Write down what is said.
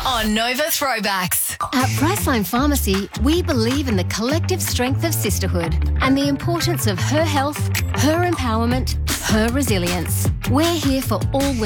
on Nova Throwbacks. At Priceline Pharmacy, we believe in the collective strength of sisterhood and the importance of her health, her empowerment, her resilience. We're here for all women.